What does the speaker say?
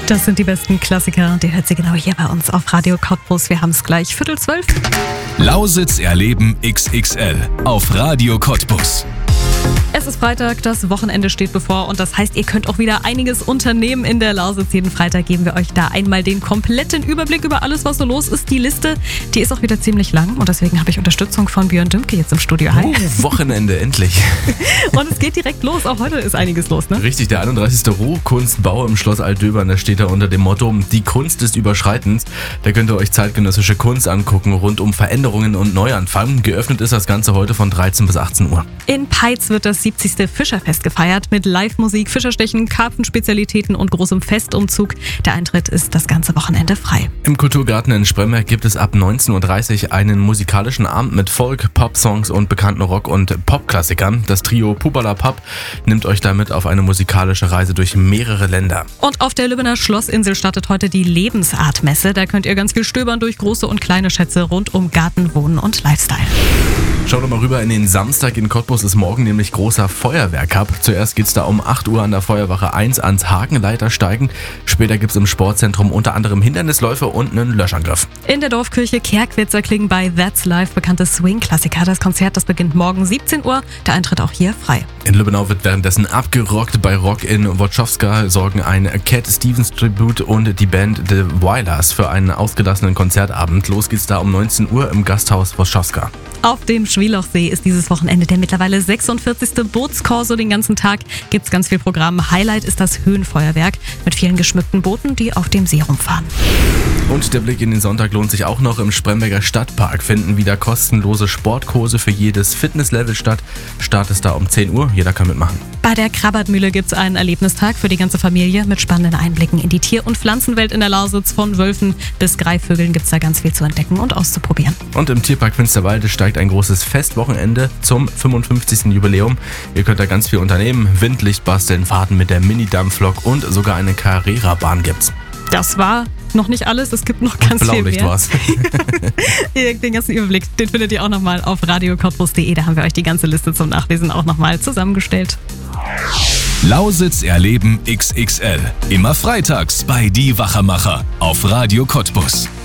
Das sind die besten Klassiker. Die hört sie genau hier bei uns auf Radio Cottbus. Wir haben es gleich 11:45. Lausitz erleben XXL auf Radio Cottbus. Es ist Freitag, das Wochenende steht bevor und das heißt, ihr könnt auch wieder einiges unternehmen in der Lausitz. Jeden Freitag geben wir euch da einmal den kompletten Überblick über alles, was so los ist. Die Liste, die ist auch wieder ziemlich lang und deswegen habe ich Unterstützung von Björn Dümke jetzt im Studio. Hi. Wochenende, endlich. Und es geht direkt los. Auch heute ist einiges los, ne? Richtig, der 31. Rohkunstbau im Schloss Altdöbern, da steht da unter dem Motto Die Kunst des Überschreitens. Da könnt ihr euch zeitgenössische Kunst angucken, rund um Veränderungen und Neuanfang. Geöffnet ist das Ganze heute von 13 bis 18 Uhr. In Peitz wird das 70. Fischerfest gefeiert mit Live-Musik, Fischerstechen, Karpfenspezialitäten und großem Festumzug. Der Eintritt ist das ganze Wochenende frei. Im Kulturgarten in Spremberg gibt es ab 19.30 Uhr einen musikalischen Abend mit Folk, Pop-Songs und bekannten Rock- und Pop-Klassikern. Das Trio Pupala Pop nimmt euch damit auf eine musikalische Reise durch mehrere Länder. Und auf der Lübbener Schlossinsel startet heute die Lebensartmesse. Da könnt ihr ganz viel stöbern durch große und kleine Schätze rund um Garten, Wohnen und Lifestyle. Schaut doch mal rüber in den Samstag. In Cottbus ist morgen nämlich großer Feuerwehrcup. Zuerst geht's da um 8 Uhr an der Feuerwache 1 ans Hakenleitersteigen. Später gibt's im Sportzentrum unter anderem Hindernisläufe und einen Löschangriff. In der Dorfkirche Kerkwitzer klingen bei That's Life bekannte Swing-Klassiker. Das Konzert, das beginnt morgen 17 Uhr. Der Eintritt auch hier frei. In Lübbenau wird währenddessen abgerockt. Bei Rock in Wojciechowska sorgen ein Cat Stevens Tribute und die Band The Wailers für einen ausgelassenen Konzertabend. Los geht's da um 19 Uhr im Gasthaus Wojciechowska. Auf dem Schwielochsee ist dieses Wochenende der mittlerweile 46. Bootskorso. Den ganzen Tag gibt's ganz viel Programm. Highlight ist das Höhenfeuerwerk mit vielen geschmückten Booten, die auf dem See rumfahren. Und der Blick in den Sonntag lohnt sich auch noch. Im Spremberger Stadtpark finden wieder kostenlose Sportkurse für jedes Fitnesslevel statt. Start ist da um 10 Uhr. Jeder kann mitmachen. Bei der Krabbertmühle gibt's einen Erlebnistag für die ganze Familie mit spannenden Einblicken in die Tier- und Pflanzenwelt in der Lausitz. Von Wölfen bis Greifvögeln gibt's da ganz viel zu entdecken und auszuprobieren. Und im Tierpark Finsterwalde steigt ein großes Festwochenende zum 55. Jubiläum. Ihr könnt da ganz viel unternehmen. Windlicht basteln, Fahrten mit der Mini-Dampflok und sogar eine Carrera-Bahn gibt's. Das war noch nicht alles, es gibt noch ganz viel Blaulicht mehr. war's. Den ganzen Überblick, den findet ihr auch nochmal auf radiocottbus.de. Da haben wir euch die ganze Liste zum Nachlesen auch nochmal zusammengestellt. Lausitz erleben XXL. Immer freitags bei Die Wachermacher auf Radio Cottbus.